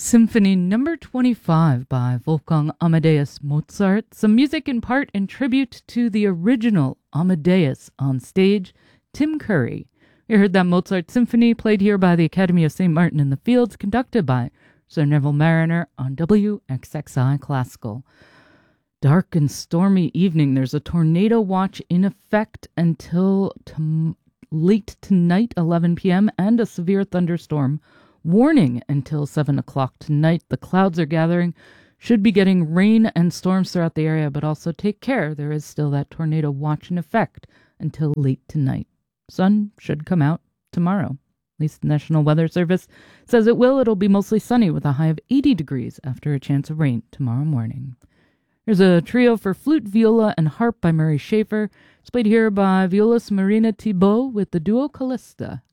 Symphony Number 25 by Wolfgang Amadeus Mozart, some music in part in tribute to the original Amadeus on stage, Tim Curry. We heard that Mozart symphony played here by the Academy of St. Martin in the Fields, conducted by Sir Neville Marriner on WXXI Classical. Dark and stormy evening. There's a tornado watch in effect until late tonight, 11 p.m., and a severe thunderstorm warning until 7 o'clock tonight. The clouds are gathering. Should be getting rain and storms throughout the area, but also take care. There is still that tornado watch in effect until late tonight. Sun should come out tomorrow. At least the National Weather Service says it will. It'll be mostly sunny with a high of 80 degrees after a chance of rain tomorrow morning. There's a trio for flute, viola, and harp by Murray Schafer. It's played here by Violist Marina Thibault with the duo Callista.